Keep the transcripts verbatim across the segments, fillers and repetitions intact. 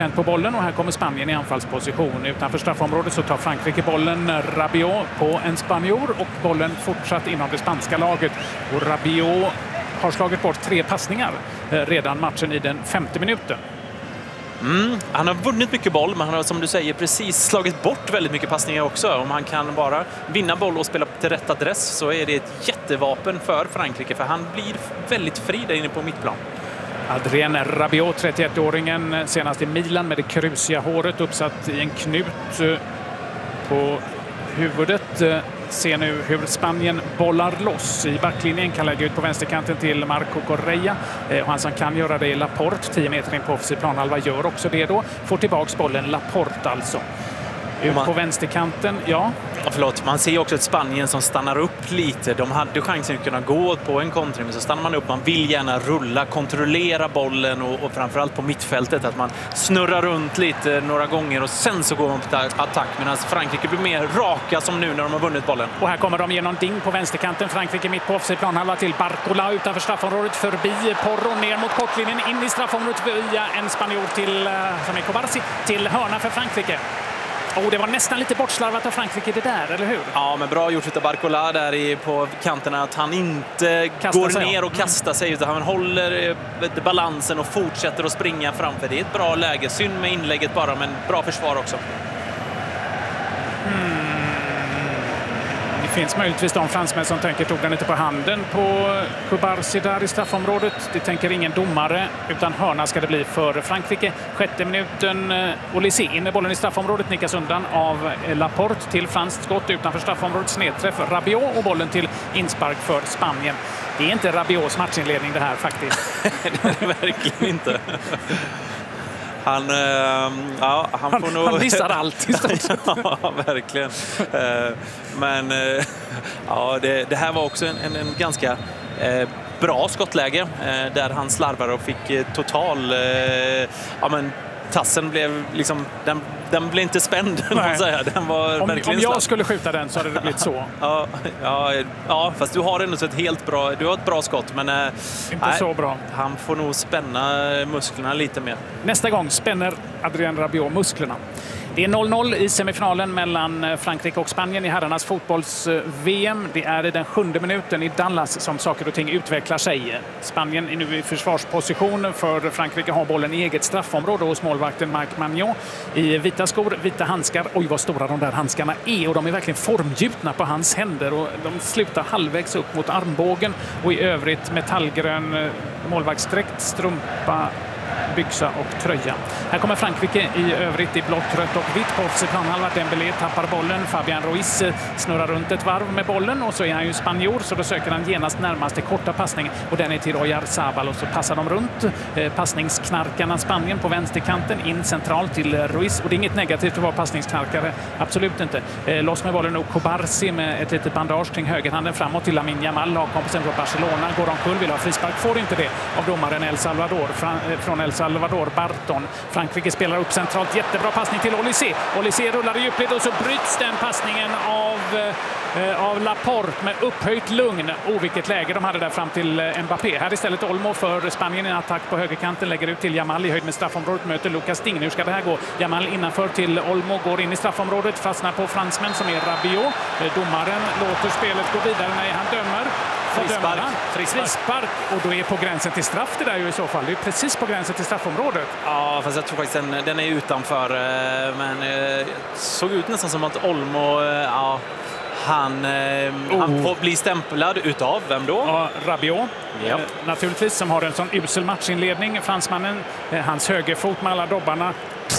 på bollen och här kommer Spanien i anfallsposition. Utanför straffområdet så tar Frankrike bollen. Rabiot på en spanjor och bollen fortsatt inom det spanska laget. Och Rabiot har slagit bort tre passningar redan matchen i den femte minuten. Mm, han har vunnit mycket boll, men han har, som du säger, precis slagit bort väldigt mycket passningar också. Om han kan bara vinna boll och spela till rätt adress så är det ett jättevapen för Frankrike, för han blir väldigt fri där inne på mittplan. Adrien Rabiot, trettioettåringen, senast i Milan med det krusiga håret uppsatt i en knut på huvudet. Ser nu hur Spanien bollar loss i backlinjen, kan lägga ut på vänsterkanten till Marco Correa. Och han som kan göra det är Laporte, tio meter in på offensiv planhalva, gör också det då. Får tillbaks bollen, Laporte alltså. Ut man, på vänsterkanten, ja. ja. Förlåt, man ser också ett Spanien som stannar upp lite. De hade chansen att kunna gå på en kontring, men så stannar man upp. Man vill gärna rulla, kontrollera bollen och, och framförallt på mittfältet att man snurrar runt lite några gånger och sen så går man på attack. Medan Frankrike blir mer raka som nu när de har vunnit bollen. Och här kommer de genom ding på vänsterkanten. Frankrike mitt på offensiv planhalva till Barcola utanför straffområdet, förbi Porro, ner mot kortlinjen, in i straffområdet via en spanjor till som är Cobarsi, till hörna för Frankrike. Oh, det var nästan lite bortslarvat av Frankrike det där, eller hur? Ja, men bra gjort av Barcola där i, på kanterna, att han inte Kasta går sig, ner ja. och kastar sig, utan han håller balansen och fortsätter att springa framför. Det är ett bra läge, synd med inlägget bara, men bra försvar också. Mm. Det finns möjligtvis de fransmän som tänker, tog den inte på handen på Cobarsi där i straffområdet. Det tänker ingen domare, utan hörna ska det bli för Frankrike. Sjätte minuten, Olysée in med bollen i straffområdet, nickas undan av Laporte till franskt skott utanför straffområdet, snedträff Rabiot och bollen till inspark för Spanien. Det är inte Rabiots matchinledning det här faktiskt. Det är det verkligen inte. Han, äh, ja, han, han, får nog... han missar allt i stort. Ja, verkligen. Uh, men uh, ja, det, det här var också en, en, en ganska uh, bra skottläge uh, där han slarvar och fick uh, total... Uh, ja, men tassen blev liksom... Den, den blev inte spänd, man säga. Den var om, verkligen om jag slapp. skulle skjuta den så hade det blivit så. ja, ja, ja, fast du har ändå så ett helt bra... Du har ett bra skott, men... Äh, inte nej, så bra. Han får nog spänna musklerna lite mer. Nästa gång spänner Adrien Rabiot musklerna. Det är noll noll i semifinalen mellan Frankrike och Spanien i herrarnas fotbolls-V M. Det är i den sjunde minuten i Dallas som saker och ting utvecklar sig. Spanien är nu i försvarsposition, för Frankrike har bollen i eget straffområde hos målvakten Marc Magnon i vita skor, vita handskar. Oj, vad stora de där handskarna är, och de är verkligen formgjutna på hans händer, och de slutar halvvägs upp mot armbågen, och i övrigt metallgrön målvaktsdräkt, strumpa, byxa och tröja. Här kommer Frankrike i övrigt i blått, rött och vitt på offensiv planhalva. Dembélé tappar bollen. Fabian Ruiz snurrar runt ett varv med bollen, och så är han ju spanjor, så då söker han genast närmaste korta passning, och den är till Oyarzabal, och så passar de runt eh, passningsknarkarna Spanien på vänsterkanten in centralt till Ruiz, och det är inget negativt att vara passningsknarkare, absolut inte. Eh, loss med bollen och Cobarsi med ett litet bandage kring högerhanden framåt till Lamine Yamal, lagkompisen från Barcelona, går omkull, vill ha frispark, får inte det av domaren El Salvador från, eh, från El Salvador Barton. Frankrike spelar upp centralt, jättebra passning till Olysée. Olysée rullar i djupled, och så bryts den passningen av, eh, av Laporte med upphöjt lugn. Oh, vilket läge de hade där fram till eh, Mbappé. Här istället Olmo för Spanien, en attack på högerkanten, lägger ut till Yamal i höjd med straffområdet, möter Lucas Digne. Hur ska det här gå? Yamal innanför till Olmo, går in i straffområdet, fastnar på fransmän som är Rabiot. Eh, domaren låter spelet gå vidare när han dömer. Frispark. Frispark. Frispark. Och då är på gränsen till straff det där ju i så fall. Det är precis på gränsen till straffområdet. Ja, fast jag tror faktiskt den, den är utanför. Men det såg ut nästan som att Olmo, ja, han, oh. han får bli stämplad utav vem då? Ja, Rabiot. Ja. Eh, naturligtvis, som har en sån usel matchinledning. Fransmannen, eh, hans högerfot med alla dobbarna,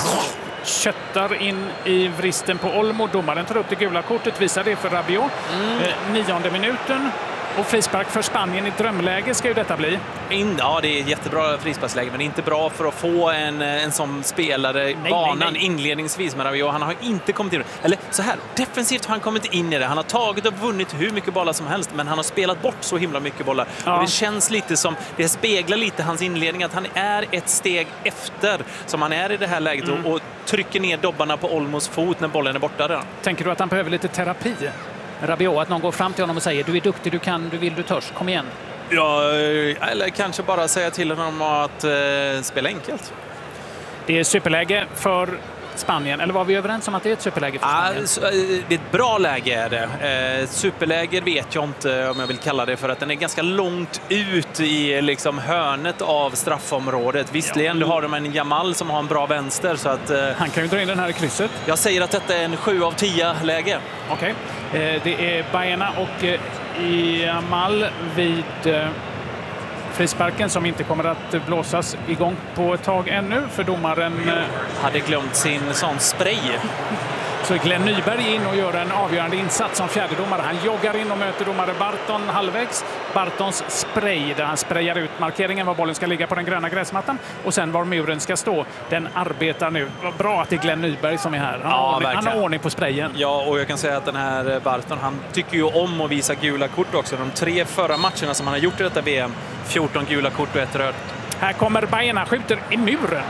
köttar in i vristen på Olmo. Domaren tar upp det gula kortet, visar det för Rabiot. Mm. Eh, nionde minuten. Och frispark för Spanien i drömläge ska ju detta bli. In, ja, det är ett jättebra frisparksläge, men inte bra för att få en, en som spelare nej, banan nej, nej. inledningsvis med Rabiot. Han har inte kommit in. Eller så här, defensivt har han kommit in i det. Han har tagit och vunnit hur mycket bollar som helst, men han har spelat bort så himla mycket bollar. Ja. Och det känns lite som, det speglar lite hans inledning, att han är ett steg efter som han är i det här läget mm. och, och trycker ner dobbarna på Olmos fot när bollen är borta där. Tänker du att han behöver lite terapi? Rabiot, att någon går fram till honom och säger du är duktig, du kan, du vill, du törs, kom igen. Ja, eller kanske bara säga till honom att eh, spela enkelt. Det är superläge för Spanien, eller var vi överens om att det är ett superläge för Spanien? Ja, det är ett bra läge är det. Eh, superläge vet jag inte om jag vill kalla det, för att den är ganska långt ut i liksom hörnet av straffområdet. Visserligen ja. har de en Jamal som har en bra vänster, så att... Eh, han kan ju dra in den här i krysset. Jag säger att detta är en sju av tio läge. Okej. Okay. Eh, det är Baena och eh, Jamal vid... Eh, frisparken som inte kommer att blåsas igång på ett tag ännu, för domaren hade glömt sin sån spray. Så Glenn Nyberg är in och gör en avgörande insats som fjärde domare. Han joggar in och möter domare Barton halvvägs. Bartons spray, där han sprayar ut markeringen var bollen ska ligga på den gröna gräsmattan och sen var muren ska stå. Den arbetar nu. Vad bra att det är Glenn Nyberg som är här. Han, ja, har, ordning, han har ordning på sprayen. Ja, och jag kan säga att den här Barton, han tycker ju om att visa gula kort också. De tre förra matcherna som han har gjort i detta V M, fjorton gula kort och ett röd. Här kommer Baena, skjuter i muren.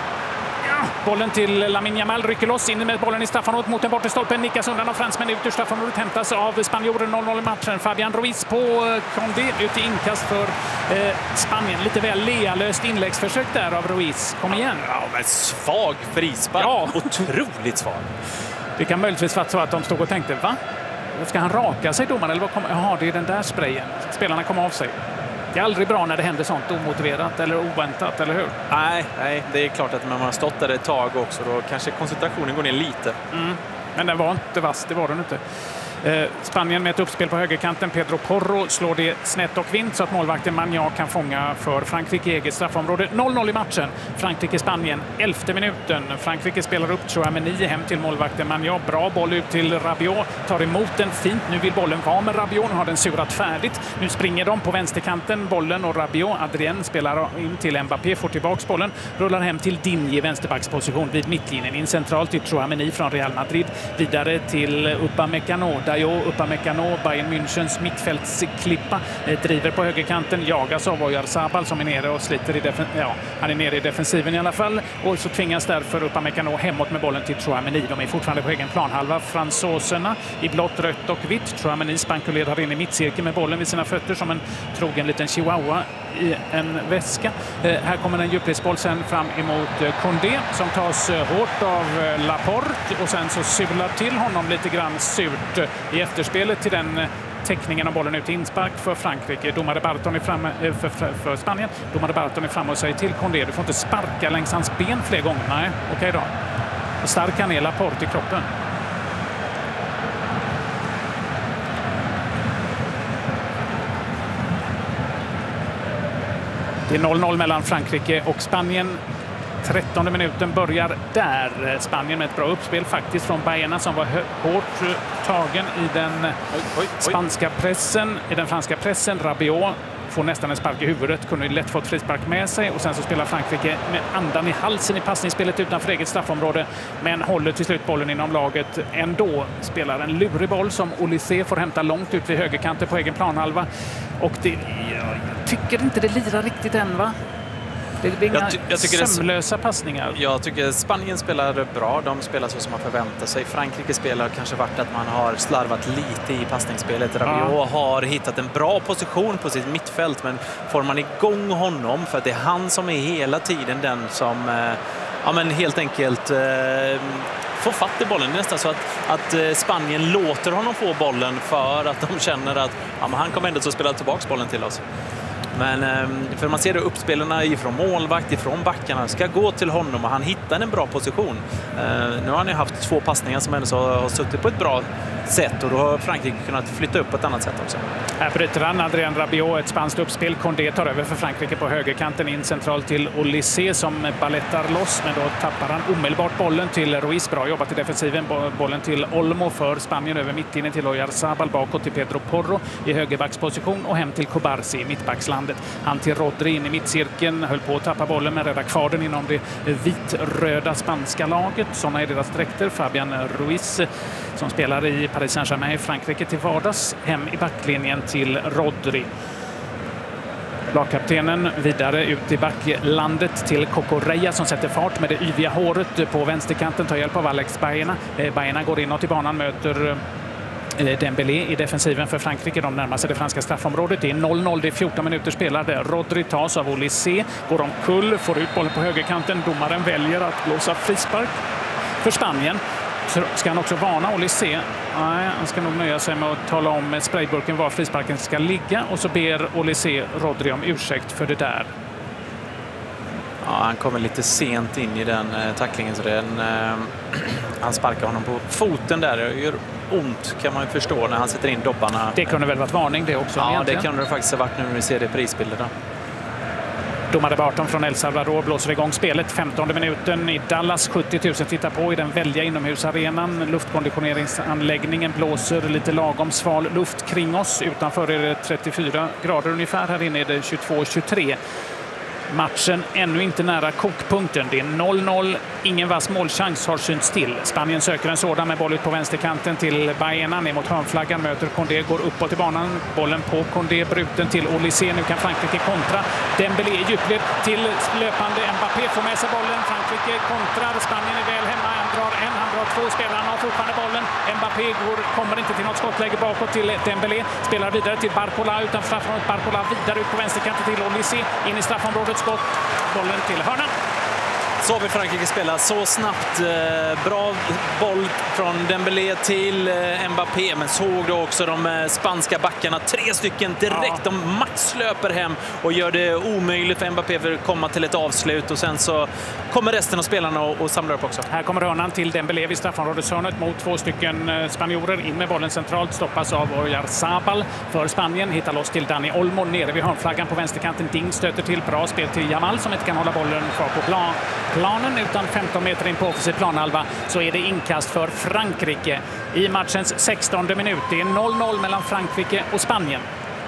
Bollen till Lamine Yamal, rycker loss in med bollen i straffområdet mot den bortre stolpen, nickas undan av fransmän ut ur straffområdet, hämtas av spanjoren. Noll noll i matchen. Fabian Ruiz på Condé ut i inkast för eh, Spanien. Lite väl lealöst inläggsförsök där av Ruiz. Kom igen. Ja, men svag frispark. Ja. Otroligt svag. Det kan möjligtvis vara så att de stod och tänkte, va? Ska han raka sig, domaren? Eller vad kommer... Jaha, det är den där sprayen. Spelarna kommer av sig. Det är aldrig bra när det händer sånt omotiverat eller oväntat, eller hur? Nej, nej, det är klart att man har stått där ett tag också. Då kanske koncentrationen går ner lite. Mm. Men den var inte vass, det var den inte. Eh, Spanien med ett uppspel på högerkanten. Pedro Porro slår det snett och vint så att målvakten Magnan kan fånga för Frankrike i eget straffområde. noll noll i matchen. Frankrike-Spanien, elfte minuten. Frankrike spelar upp Tchouaméni hem till målvakten Magnan. Bra boll ut till Rabiot. Tar emot den fint. Nu vill bollen vara med Rabiot. Nu har den surat färdigt. Nu springer de på vänsterkanten. Bollen och Rabiot. Adrien spelar in till Mbappé. Får tillbaks bollen. Rullar hem till Digne i vänsterbacksposition vid mittlinjen. In centralt till Tchouaméni från Real Madrid. Vidare till Upamecano. Dayo, Upamecano, Bayern Münchens mittfältsklippa, eh, driver på högerkanten, jagas av Oyarzabal som är nere och sliter i defen- ja, han är nere i defensiven i alla fall, och så tvingas därför Upamecano hemåt med bollen till Tchouaméni. De är fortfarande på egen planhalva. Fransoserna i blått, rött och vitt. Tchouaméni spankulerar in i mittcirkeln med bollen vid sina fötter som en trogen liten chihuahua i en väska. Eh, här kommer en djupledsboll sen fram emot eh, Condé som tas eh, hårt av eh, Laporte och sen så sular till honom lite grann surt eh, i efterspelet till den eh, täckningen av bollen ut i inspark för Frankrike. Domare Barton är framme eh, för, för, för Spanien. Domare Barton är framme och säger till Condé, du får inte sparka längs hans ben fler gånger. Nej, okej okay då. Och stark han är Laporte i kroppen. Det är noll noll mellan Frankrike och Spanien. trettonde minuten börjar där. Spanien med ett bra uppspel faktiskt från Baena som var hårt tagen i den oj, oj, oj. spanska pressen. I den franska pressen. Rabiot får nästan en spark i huvudet. Kunde lätt fått frispark med sig. Och sen så spelar Frankrike med andan i halsen i passningsspelet utanför eget straffområde. Men håller till slut bollen inom laget ändå. Spelar en lurig boll som Olysée får hämta långt ut vid högerkanten på egen planhalva. Och det, jag tycker inte det lirar riktigt än, va? Det är inga jag ty jag tycker sömlösa det, passningar. Jag tycker Spanien spelar bra. De spelar så som man förväntar sig. Frankrike spelar kanske varit att man har slarvat lite i passningsspelet. Rabiot ja. har hittat en bra position på sitt mittfält, men får man igång honom, för att det är han som är hela tiden den som eh, ja, men helt enkelt eh, får fatt i bollen. Det är nästan så att, att Spanien låter honom få bollen för att de känner att ja, men han kommer ändå att spela tillbaka bollen till oss. Men för man ser det uppspelarna ifrån målvakt, ifrån backarna ska gå till honom och han hittar en bra position. Nu har han ju haft två passningar som ändå har suttit på ett bra sätt och då har Frankrike kunnat flytta upp på ett annat sätt också. Här bryter han Adrien Rabiot ett spanskt uppspel. Condé tar över för Frankrike på högerkanten in centralt till Olysée som ballettar loss, men då tappar han omedelbart bollen till Ruiz. Bra jobbat i defensiven. Bollen till Olmo för Spanien över mittlinjen till Oyarzabal, bakåt till Pedro Porro i högerbacksposition och hem till Kobarsi i mittbackslandet. Han till Rodri in i mittcirkeln, höll på att tappa bollen men räddar kvar den inom det vitröda spanska laget. Sådana är deras dräkter. Fabian Ruiz som spelar i Paris Saint-Germain i Frankrike till vardags, hem i backlinjen till Rodri. Lagkaptenen vidare ut i backlandet till Cucurella som sätter fart med det yviga håret på vänsterkanten, tar hjälp av Alex Baena. Baena går inåt i banan, möter Dembélé i defensiven för Frankrike. De närmar sig det franska straffområdet. Det är noll noll, det är fjorton minuter spelade. Rodri tas av Olysée, går omkull, får ut bollen på högerkanten. Domaren väljer att blåsa frispark för Spanien. Så ska han också varna Olysée? Nej, han ska nog nöja sig med att tala om med sprayburken var frisparken ska ligga. Och så ber Olysée Rodri om ursäkt för det där. Ja, han kommer lite sent in i den eh, tacklingen, så den, eh, han sparkar honom på foten där. Det gör ont, kan man ju förstå, när han sätter in dobbarna. Det kunde väl varit varning det också? Ja, egentligen. det kunde det faktiskt ha varit nu när vi ser det prisbilderna. Domare Barton från El Salvador blåser igång spelet. femtonde minuten i Dallas. sjuttio tusen tittar på i den välja inomhusarenan. Luftkonditioneringsanläggningen blåser lite lagom sval luft kring oss. Utanför är det trettiofyra grader ungefär. Här inne är det tjugotvå tjugotre. Matchen ännu inte nära kokpunkten. Det är noll noll. Ingen vass målchans har synts till. Spanien söker en sådan med boll ut på vänsterkanten till Baena. Ner mot hörnflaggan möter Condé, går uppåt i banan. Bollen på Condé, bruten till Olysée. Nu kan Frankrike kontra. Dembélé i djupled till löpande Mbappé. Får med sig bollen. Frankrike kontrar. Spanien är väl hemma. Han drar en, han drar två. Spelarna har fortfarande bollen. Mbappé går, kommer inte till något skottläge bakåt till Dembélé. Spelar vidare till Barcola utan straffområdet. Barcola vidare ut på vänsterkanten till Olysée. In i straffområdet. Skott, bollen till hörnan. Så har vi Frankrike spela så snabbt. Bra boll från Dembélé till Mbappé. Men såg du också de spanska backarna, tre stycken direkt. Ja. De max löper hem och gör det omöjligt för Mbappé att komma till ett avslut. Och sen så kommer resten av spelarna och, och samlar upp också. Här kommer hörnan till Dembélé vid straffområdeshörnet mot två stycken spanjorer. In med bollen centralt, stoppas av Oyarzabal för Spanien. Hittar loss till Dani Olmo nere vid hörnflaggan på vänsterkanten. Ding stöter till, bra spel till Jamal som inte kan hålla bollen kvar på plan. planen utan femton meter in på offensiv planhalva, så är det inkast för Frankrike i matchens sextonde minut. Det är noll noll mellan Frankrike och Spanien.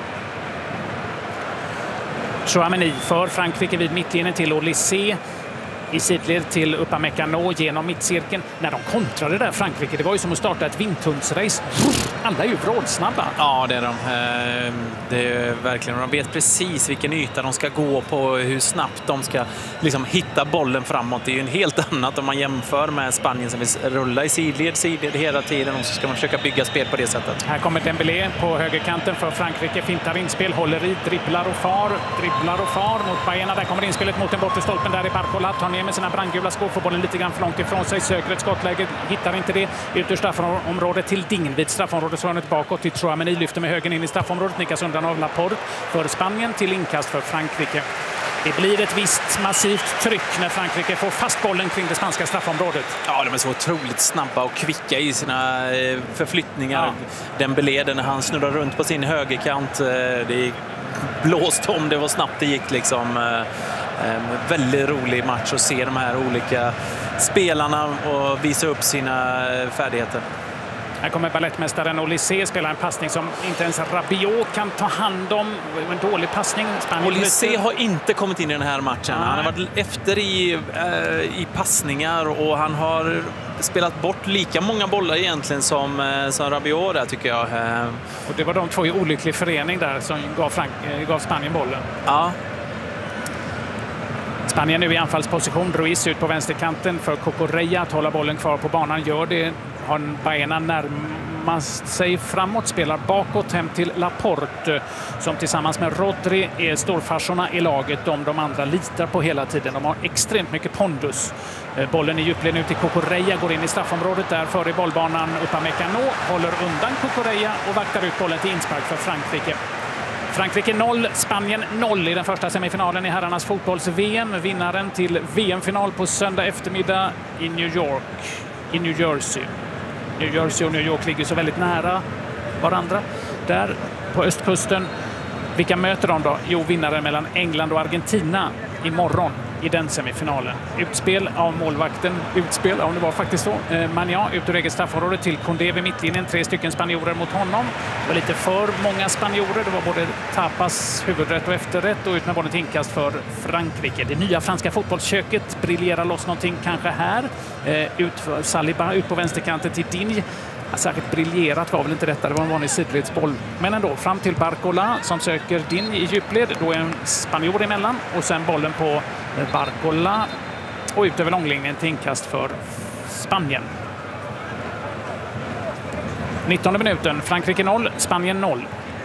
Chouameni för Frankrike vid mittlinjen till Olysée. I sidled till Upamecano genom mittcirkeln. När de kontrade där Frankrike, det var ju som att starta ett vindtunnsrace. Alla är ju vrålsnabba. Ja, det är de. Det är verkligen. De vet precis vilken yta de ska gå på, hur snabbt de ska liksom hitta bollen framåt. Det är ju en helt annat om man jämför med Spanien som vill rulla i sidled, sidled hela tiden, och så ska man försöka bygga spel på det sättet. Här kommer Dembélé på högerkanten för Frankrike. Fintar inspel, håller i, dribblar och far, dribblar och far mot Baena. Där kommer inspelet mot den bortre stolpen där i Barcola. Tar ner med sina brandgula skor, får bollen lite grann för långt ifrån sig, söker ett skottläge, hittar inte det. Ut ur straffområdet till Ding vid straffområdeshörnet bakåt till Chouameni, lyfter med högen in i straffområdet, nickas undan av Laporte för Spanien till inkast för Frankrike. Det blir ett visst massivt tryck när Frankrike får fast bollen kring det spanska straffområdet. Ja, de är så otroligt snabba och kvicka i sina förflyttningar. Ja. Dembélé, när han snurrar runt på sin högerkant, det är blåst om det var snabbt det gick liksom. En väldigt rolig match att se de här olika spelarna och visa upp sina färdigheter. Här kommer ballettmästaren Olysée, spelar en passning som inte ens Rabiot kan ta hand om. En dålig passning. Olysée har inte kommit in i den här matchen. Nej. Han har varit efter i, äh, i passningar, och han har spelat bort lika många bollar egentligen som, som Rabiot där, tycker jag. Och det var de två i olycklig förening där som gav, Frank, gav Spanien bollen. Ja. Spanien nu i anfallsposition. Ruiz ut på vänsterkanten för Cucurella att hålla bollen kvar på banan. Gör det. Har Baena närmast sig framåt. Spelar bakåt hem till Laporte som tillsammans med Rodri är storfarsorna i laget. De, de andra litar på hela tiden. De har extremt mycket pondus. Bollen i djupled nu till Cucurella. Går in i straffområdet där före i bollbanan. Upamecano håller undan Cucurella och vaktar ut bollen till inspark för Frankrike. Frankrike noll, Spanien noll i den första semifinalen i herrarnas fotbolls-V M. Vinnaren till V M-final på söndag eftermiddag i New York, i New Jersey. New Jersey och New York ligger så väldigt nära varandra. Där på östkusten, vilka möter de då? Jo, vinnaren mellan England och Argentina imorgon i den semifinalen. Utspel av målvakten, utspel, om det var faktiskt så. Eh, Magnan ut ur eget straffområde till Condé vid mittlinjen. Tre stycken spanjorer mot honom. Det var lite för många spanjorer. Det var både tapas, huvudrätt och efterrätt, och ut med bollen till inkast för Frankrike. Det nya franska fotbollsköket briljerar loss någonting kanske här. Eh, ut för Saliba, ut på vänsterkanten till Digne. Särskilt briljerat var väl inte detta, det var en vanlig sidledsboll. Men ändå, fram till Barcola som söker Digne i djupled. Då är en spanjor emellan, och sen bollen på Barcola och ut över långlinjen till inkast för Spanien. nittonde minuten, Frankrike noll, Spanien noll.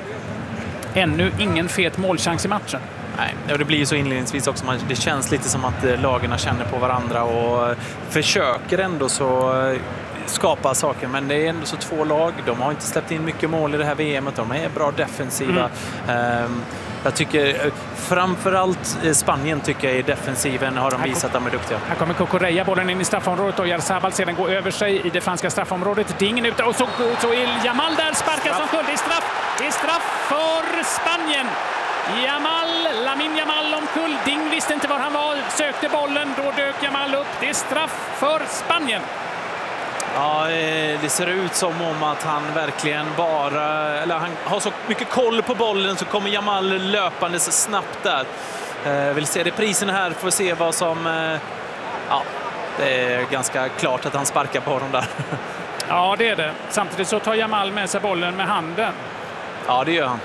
Ännu ingen fet målchans i matchen. Nej, och det blir ju så inledningsvis också. Det känns lite som att lagarna känner på varandra och försöker ändå så skapa saker. Men det är ändå så två lag. De har inte släppt in mycket mål i det här V M:et. De är bra defensiva. Mm. Jag tycker framförallt Spanien tycker jag i defensiven har de visat att de är duktiga. Här kommer Cucurella, bollen in i straffområdet och Oyarzabal sedan går över sig i det franska straffområdet. Det är ingen ute och så, så är Yamal där, sparkar som kull. Det är straff. Det är straff för Spanien. Jamal, Lamine Yamal omkull. Ding visste inte var han var, sökte bollen, då dök Yamal upp. Det är straff för Spanien. Ja, det ser ut som om att han verkligen bara, eller han har så mycket koll på bollen så kommer Yamal löpande så snabbt där. Eh, vill se reprisen här för att se vad som, eh, ja, det är ganska klart att han sparkar på honom där. Ja, det är det. Samtidigt så tar Yamal med sig bollen med handen. Ja, det gör han.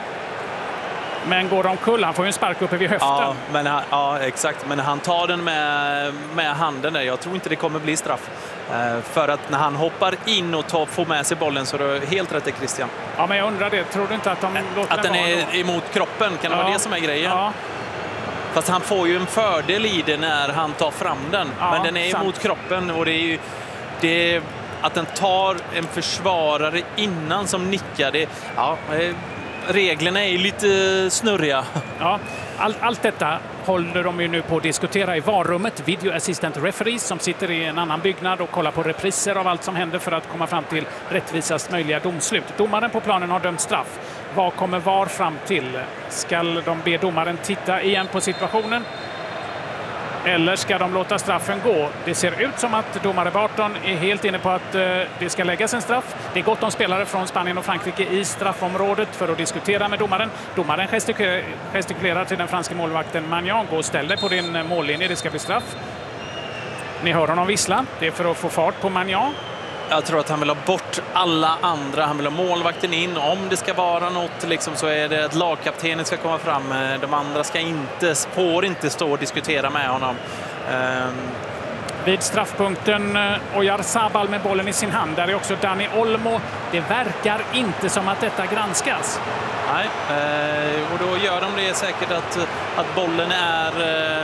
Men går de kull, han får ju en spark uppe vid höften. Ja, men han, ja, exakt. Men han tar den med, med handen där. Jag tror inte det kommer bli straff. Eh, för att när han hoppar in och tar, får med sig bollen så är det helt rätt, Christian. Ja, men jag undrar det. Tror du inte att de att låter Att den är då? Emot kroppen, kan det ja. vara det som är grejen? Ja. Fast han får ju en fördel i det när han tar fram den. Ja, men den är sant. Emot kroppen och det är ju... Det är, att den tar en försvarare innan som nickar, det, ja, reglerna är lite snurriga. Ja, all, allt detta håller de ju nu på att diskutera i varummet. Video assistant referees som sitter i en annan byggnad och kollar på repriser av allt som händer för att komma fram till rättvisast möjliga domslut. Domaren på planen har dömt straff. Vad kommer V A R fram till? Ska de be domaren titta igen på situationen? Eller ska de låta straffen gå? Det ser ut som att domare Barton är helt inne på att eh, det ska läggas en straff. Det är gott om spelare från Spanien och Frankrike i straffområdet för att diskutera med domaren. Domaren gestikulerar, gestikulerar till den franska målvakten Magnan. Gå och ställ dig på din mållinje, det ska bli straff. Ni hör honom vissla. Det är för att få fart på Magnan. Jag tror att han vill ha bort alla andra. Han vill ha målvakten in. Om det ska vara något liksom, så är det att lagkaptenen ska komma fram. De andra ska inte, får inte stå och diskutera med honom. Um... Vid straffpunkten Oyarzabal med bollen i sin hand. Där är också Dani Olmo. Det verkar inte som att detta granskas. Nej, uh, och då gör de det säkert att, att bollen är... Uh,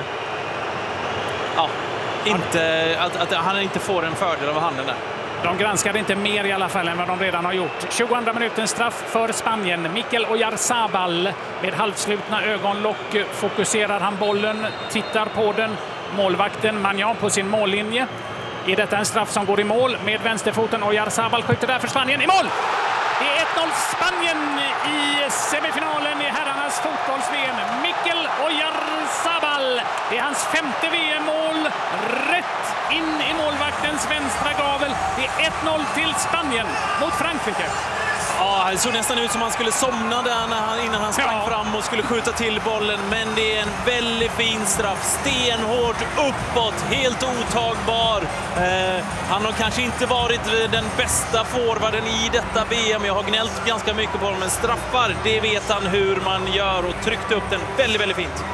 ja, inte, att, att han inte får en fördel av handen där. De granskade inte mer i alla fall än vad de redan har gjort. tjugoandra minuten straff för Spanien. Mikel Oyarzabal med halvslutna ögonlock fokuserar han bollen, tittar på den. Målvakten Magnan på sin mållinje. Är detta en straff som går i mål med vänsterfoten? Oyarzabal skjuter där för Spanien i mål! Det är ett noll Spanien i semifinalen i herrarnas fotbolls-V M. Mikel Oyarzabal. Det är hans femte V M-mål. Rätt in i målvaktens vänstra gavel. Det är ett noll till Spanien mot Frankrike. Ja, det såg nästan ut som han skulle somna där när han, innan han sprang ja. fram och skulle skjuta till bollen. Men det är en väldigt fin straff. Stenhårt uppåt, helt otagbar. Eh, han har kanske inte varit den bästa forwarden i detta V M. Jag har gnällt ganska mycket på honom, men straffar, det vet han hur man gör och tryckt upp den väldigt, väldigt fint.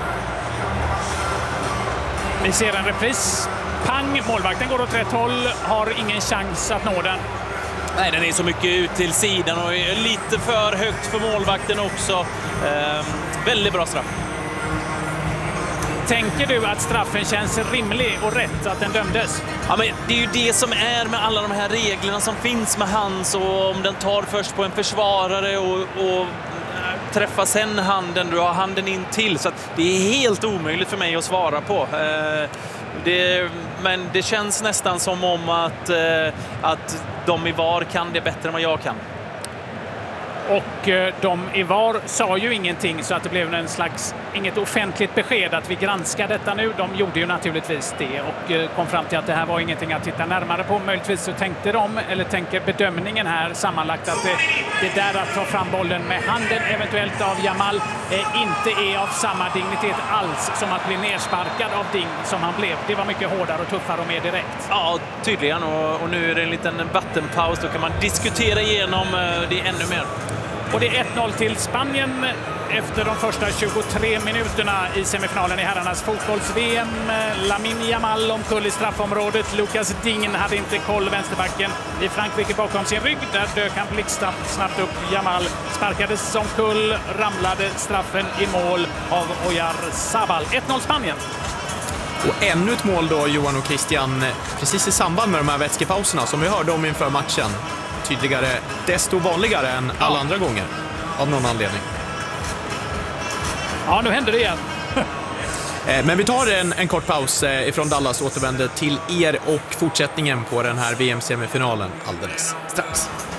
Vi ser en repris. Pang, målvakten går åt rätt håll, har ingen chans att nå den. Nej, den är så mycket ut till sidan och är lite för högt för målvakten också. Ehm, väldigt bra straff. Tänker du att straffen känns rimlig och rätt att den dömdes? Ja, men det är ju det som är med alla de här reglerna som finns med hands, och om den tar först på en försvarare och, och träffar sen handen, du har handen in till, så att det är helt omöjligt för mig att svara på. Ehm, det, men det känns nästan som om att, eh, att de i V A R kan det bättre än vad jag kan. Och de i V A R sa ju ingenting, så att det blev en slags, inget offentligt besked att vi granskar detta nu. De gjorde ju naturligtvis det och kom fram till att det här var ingenting att titta närmare på. Möjligtvis så tänkte de, eller tänker bedömningen här sammanlagt, att det, det där att ta fram bollen med handen eventuellt av Yamal eh, inte är av samma dignitet alls som att bli nersparkad av Ding som han blev. Det var mycket hårdare och tuffare och mer direkt. Ja, tydligen. Och, och nu är det en liten vattenpaus. Då kan man diskutera igenom eh, det ännu mer. Och det är ett noll till Spanien efter de första tjugotre minuterna i semifinalen i herrarnas fotbolls-V M. Lamine Yamal omkull i straffområdet. Lucas Digne hade inte koll, vänsterbacken i Frankrike bakom sin rygg. Där dök han blixtsnabbt snabbt upp. Yamal sparkades omkull, ramlade straffen i mål av Oyarzabal. ett noll Spanien. Och ännu ett mål då, Johan och Christian, precis i samband med de här vätskepauserna som vi hörde om inför matchen. Tydligare, desto vanligare än alla ja. andra gånger, av någon anledning. Ja, nu händer det igen. Men vi tar en, en kort paus ifrån Dallas, återvänder till er och fortsättningen på den här V M-semifinalen alldeles strax.